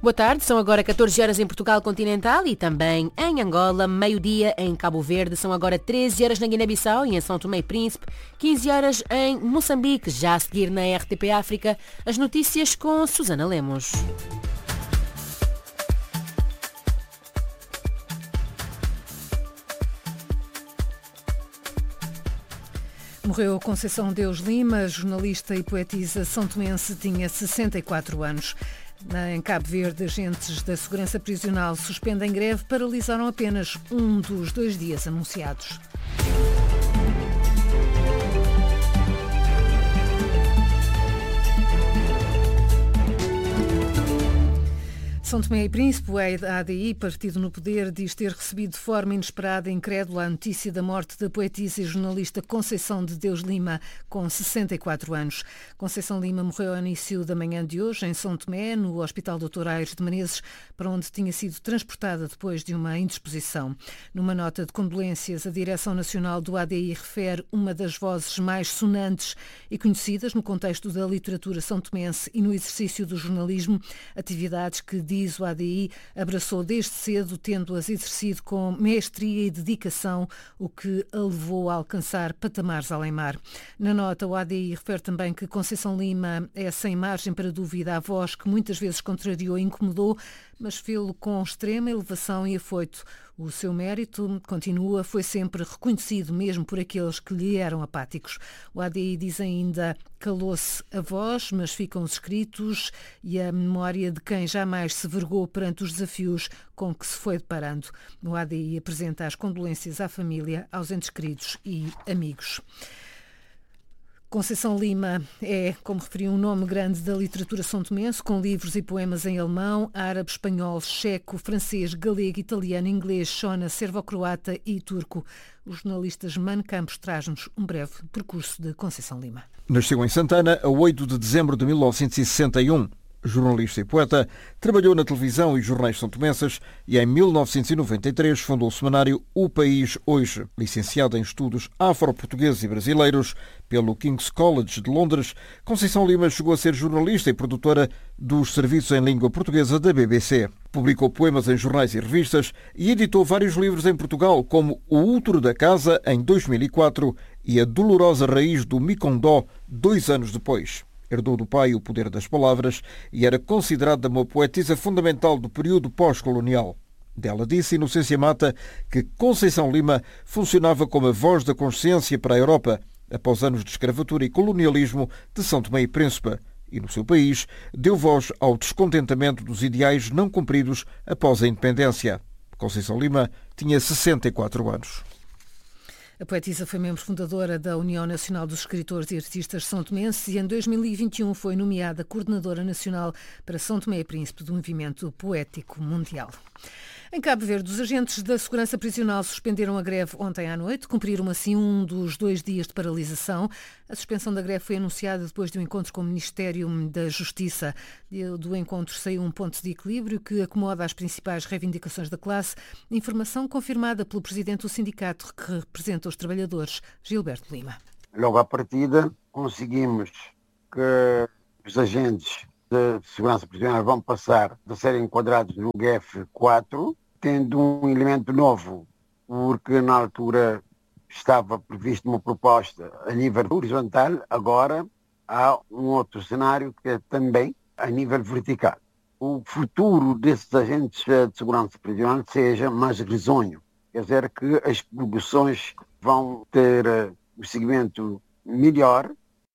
Boa tarde, são agora 14 horas em Portugal continental e também em Angola, meio-dia em Cabo Verde, são agora 13 horas na Guiné-Bissau e em São Tomé e Príncipe, 15 horas em Moçambique, já a seguir na RTP África, as notícias com Susana Lemos. Morreu Conceição Deus Lima, jornalista e poetisa são-tomense, tinha 64 anos. Em Cabo Verde, agentes da Segurança Prisional suspendem greve, paralisaram apenas um dos 2 dias anunciados. São Tomé e Príncipe, a ADI, partido no poder, diz ter recebido de forma inesperada e incrédula a notícia da morte da poetisa e jornalista Conceição de Deus Lima, com 64 anos. Conceição Lima morreu ao início da manhã de hoje, em São Tomé, no Hospital Dr. Aires de Menezes, para onde tinha sido transportada depois de uma indisposição. Numa nota de condolências, a Direção Nacional do ADI refere uma das vozes mais sonantes e conhecidas no contexto da literatura são-tomense e no exercício do jornalismo, atividades que, diz o ADI, abraçou desde cedo, tendo-as exercido com mestria e dedicação, o que a levou a alcançar patamares além mar. Na nota, o ADI refere também que Conceição Lima é, sem margem para dúvida, a voz que muitas vezes contrariou e incomodou, mas fê-lo com extrema elevação e afoito. O seu mérito, continua, foi sempre reconhecido, mesmo por aqueles que lhe eram apáticos. O ADI diz ainda: calou-se a voz, mas ficam os escritos e a memória de quem jamais se vergou perante os desafios com que se foi deparando. O ADI apresenta as condolências à família, aos entes queridos e amigos. Conceição Lima é, como referi, um nome grande da literatura são-tomense, com livros e poemas em alemão, árabe, espanhol, checo, francês, galego, italiano, inglês, shona, servo-croata e turco. O jornalista Germano Campos traz-nos um breve percurso de Conceição Lima. Nasceu em Santana a 8 de dezembro de 1961. Jornalista e poeta, trabalhou na televisão e jornais são-tomenses e em 1993 fundou o semanário O País Hoje. Licenciada em estudos afro-portugueses e brasileiros pelo King's College de Londres, Conceição Lima chegou a ser jornalista e produtora dos serviços em língua portuguesa da BBC. Publicou poemas em jornais e revistas e editou vários livros em Portugal, como O Útero da Casa, em 2004, e A Dolorosa Raiz do Micondó, 2 anos depois. Herdou do pai o poder das palavras e era considerada uma poetisa fundamental do período pós-colonial. Dela disse Inocência Mata que Conceição Lima funcionava como a voz da consciência para a Europa, após anos de escravatura e colonialismo de São Tomé e Príncipe, e no seu país deu voz ao descontentamento dos ideais não cumpridos após a independência. Conceição Lima tinha 64 anos. A poetisa foi membro fundadora da União Nacional dos Escritores e Artistas são-tomenses e em 2021 foi nomeada coordenadora nacional para São Tomé e Príncipe do Movimento Poético Mundial. Em Cabo Verde, os agentes da Segurança Prisional suspenderam a greve ontem à noite, cumpriram assim um dos 2 dias de paralisação. A suspensão da greve foi anunciada depois de um encontro com o Ministério da Justiça. Do encontro saiu um ponto de equilíbrio que acomoda as principais reivindicações da classe. Informação confirmada pelo presidente do sindicato que representa os trabalhadores, Gilberto Lima. Logo à partida, conseguimos que os agentes de segurança prisional vão passar a serem enquadrados no GF4, tendo um elemento novo, porque na altura estava prevista uma proposta a nível horizontal, agora há um outro cenário que é também a nível vertical. O futuro desses agentes de segurança prisional seja mais risonho, quer dizer que as progressões vão ter um segmento melhor.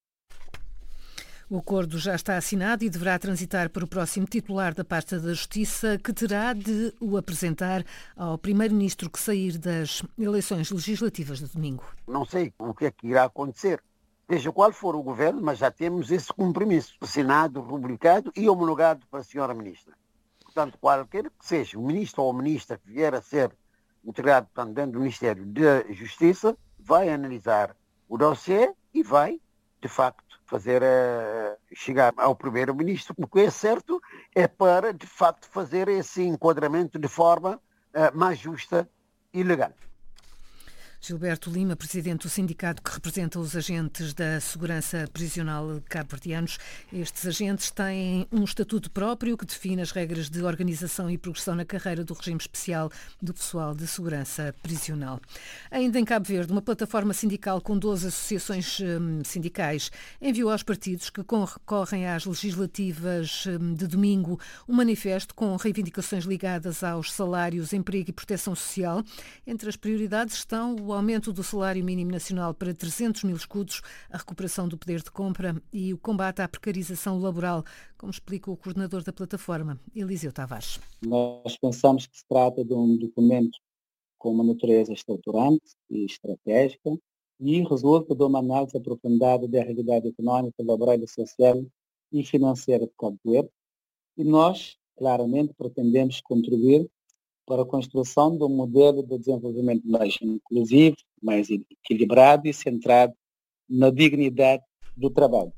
O acordo já está assinado e deverá transitar para o próximo titular da pasta da Justiça, que terá de o apresentar ao primeiro-ministro que sair das eleições legislativas de domingo. Não sei o que é que irá acontecer, seja qual for o governo, mas já temos esse compromisso assinado, rubricado e homologado para a senhora ministra. Portanto, qualquer que seja o ministro ou a ministra que vier a ser integrado, portanto, dentro do Ministério da Justiça, vai analisar o dossiê e vai, de facto, fazer chegar ao primeiro-ministro. O que é certo é para, de facto, fazer esse enquadramento de forma mais justa e legal. Gilberto Lima, presidente do sindicato que representa os agentes da segurança prisional cabo-verdianos. Estes agentes têm um estatuto próprio que define as regras de organização e progressão na carreira do regime especial do pessoal de segurança prisional. Ainda em Cabo Verde, uma plataforma sindical com 12 associações sindicais enviou aos partidos que concorrem às legislativas de domingo um manifesto com reivindicações ligadas aos salários, emprego e proteção social. Entre as prioridades estão o aumento do salário mínimo nacional para 300 mil escudos, a recuperação do poder de compra e o combate à precarização laboral, como explica o coordenador da plataforma, Eliseu Tavares. Nós pensamos que se trata de um documento com uma natureza estruturante e estratégica e resulta de uma análise aprofundada da realidade económica, laboral, social e financeira de Cabo Verde. E nós, claramente, pretendemos contribuir para a construção de um modelo de desenvolvimento mais inclusivo, mais equilibrado e centrado na dignidade do trabalho.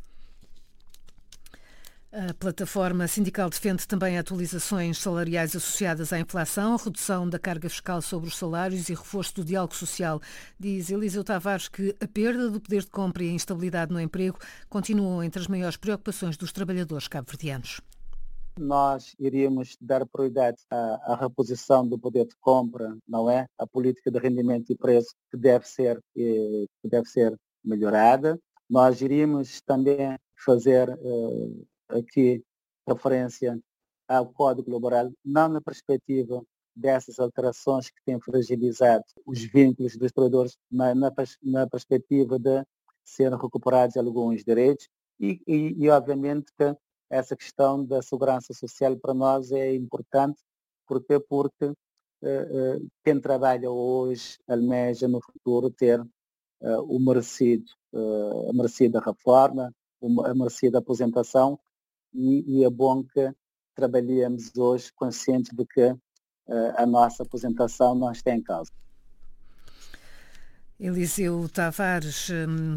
A plataforma sindical defende também atualizações salariais associadas à inflação, redução da carga fiscal sobre os salários e reforço do diálogo social. Diz Eliseu Tavares que a perda do poder de compra e a instabilidade no emprego continuam entre as maiores preocupações dos trabalhadores cabo-verdianos. Nós iríamos dar prioridade à reposição do poder de compra, não é? A política de rendimento e preço que deve ser melhorada. Nós iríamos também fazer aqui referência ao Código Laboral, não na perspectiva dessas alterações que têm fragilizado os vínculos dos trabalhadores, mas na perspectiva de serem recuperados alguns direitos e obviamente que essa questão da segurança social para nós é importante, porque quem trabalha hoje almeja no futuro ter a merecida reforma, a merecida aposentação e é bom que trabalhemos hoje conscientes de que a nossa aposentação não está em causa. Eliseu Tavares,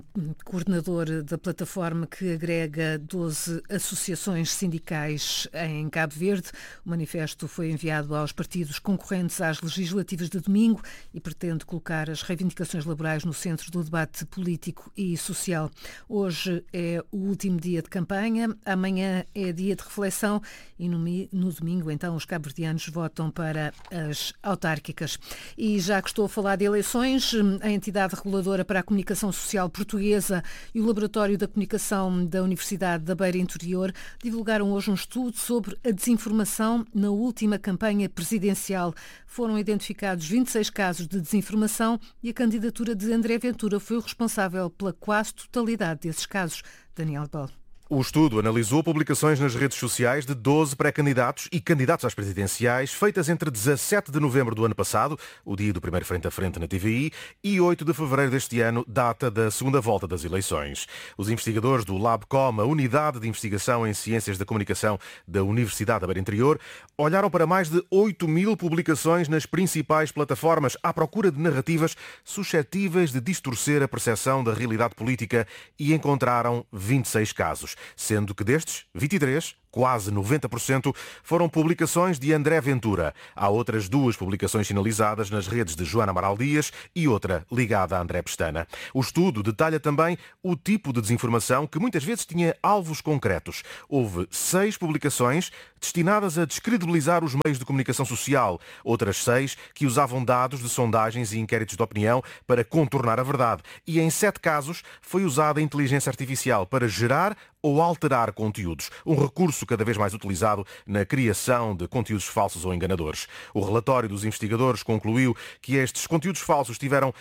coordenador da plataforma que agrega 12 associações sindicais em Cabo Verde. O manifesto foi enviado aos partidos concorrentes às legislativas de domingo e pretende colocar as reivindicações laborais no centro do debate político e social. Hoje é o último dia de campanha, amanhã é dia de reflexão e no domingo, então, os cabo-verdianos votam para as autárquicas. E já que estou a falar de eleições, a entidade reguladora para a comunicação social portuguesa e o Laboratório da Comunicação da Universidade da Beira Interior divulgaram hoje um estudo sobre a desinformação na última campanha presidencial. Foram identificados 26 casos de desinformação e a candidatura de André Ventura foi o responsável pela quase totalidade desses casos. Daniel Bal. O estudo analisou publicações nas redes sociais de 12 pré-candidatos e candidatos às presidenciais feitas entre 17 de novembro do ano passado, o dia do primeiro frente a frente na TVI, e 8 de fevereiro deste ano, data da segunda volta das eleições. Os investigadores do LabCom, a Unidade de Investigação em Ciências da Comunicação da Universidade da Beira Interior, olharam para mais de 8.000 publicações nas principais plataformas à procura de narrativas suscetíveis de distorcer a percepção da realidade política e encontraram 26 casos. Sendo que destes, 23, quase 90%, foram publicações de André Ventura. Há outras 2 publicações sinalizadas nas redes de Joana Amaral Dias e outra ligada a André Pestana. O estudo detalha também o tipo de desinformação que muitas vezes tinha alvos concretos. Houve 6 publicações destinadas a descredibilizar os meios de comunicação social, outras 6 que usavam dados de sondagens e inquéritos de opinião para contornar a verdade. E em 7 casos foi usada a inteligência artificial para gerar ou alterar conteúdos, um recurso cada vez mais utilizado na criação de conteúdos falsos ou enganadores. O relatório dos investigadores concluiu que estes conteúdos falsos tiveram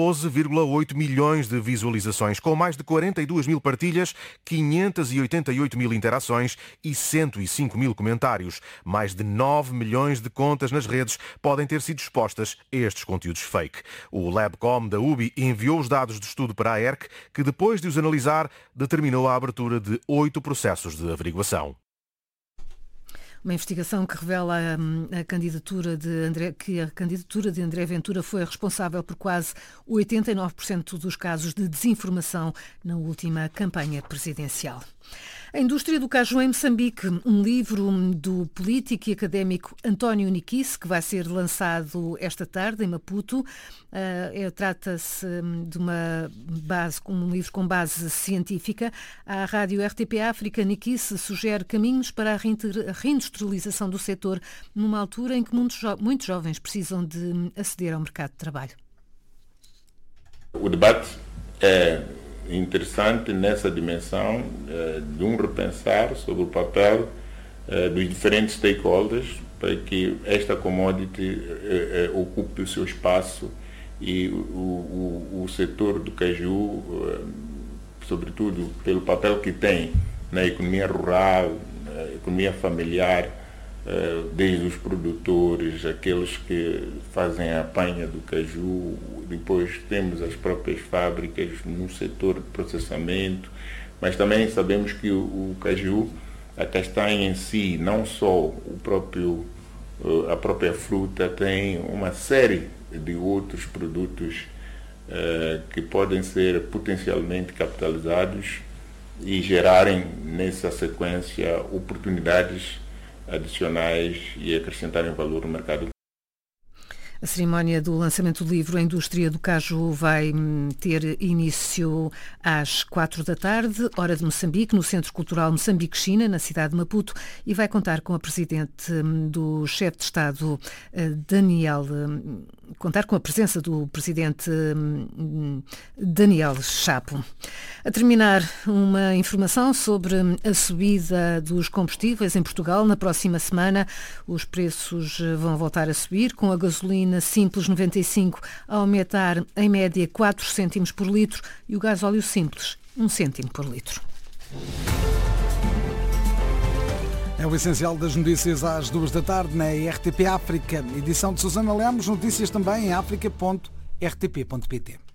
12,8 milhões de visualizações, com mais de 42 mil partilhas, 588 mil interações e 105 mil comentários. Mais de 9 milhões de contas nas redes podem ter sido expostas a estes conteúdos fake. O LabCom da UBI enviou os dados do estudo para a ERC, que depois de os analisar, determinou a abertura de 8 processos de averiguação. Uma investigação que revela que a candidatura de André Ventura foi responsável por quase 89% dos casos de desinformação na última campanha presidencial. A indústria do caju em Moçambique, um livro do político e académico António Nikice, que vai ser lançado esta tarde em Maputo. Trata-se de um livro com base científica. À rádio RTP África, Nikice sugere caminhos para a reindustrialização do setor, numa altura em que muitos jovens precisam de aceder ao mercado de trabalho. O debate é interessante nessa dimensão de repensar sobre o papel dos diferentes stakeholders para que esta commodity ocupe o seu espaço e o setor do caju, sobretudo pelo papel que tem na economia rural, na economia familiar, desde os produtores, aqueles que fazem a apanha do caju, depois temos as próprias fábricas no setor de processamento, mas também sabemos que o caju, a castanha em si, não só a própria fruta, tem uma série de outros produtos que podem ser potencialmente capitalizados e gerarem nessa sequência oportunidades adicionais e acrescentarem valor no mercado. A cerimónia do lançamento do livro A Indústria do Caju vai ter início às 4 da tarde, hora de Moçambique, no Centro Cultural Moçambique-China, na cidade de Maputo, e vai contar com a do chefe de Estado contar com a presença do presidente Daniel Chapo. A terminar, uma informação sobre a subida dos combustíveis em Portugal. Na próxima semana, os preços vão voltar a subir, com a gasolina simples 95 a aumentar em média 4 cêntimos por litro e o gasóleo simples 1 cêntimo por litro. É o essencial das notícias às 2 da tarde na RTP África. Edição de Susana Lemos, notícias também em africa.rtp.pt.